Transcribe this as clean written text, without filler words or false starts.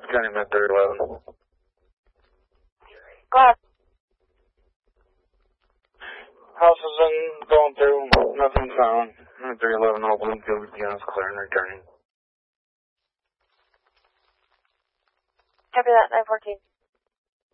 County Med 311. Go ahead. House is in, going through, nothing found. 311 all Bloomfield units clear and returning. Copy that, 914.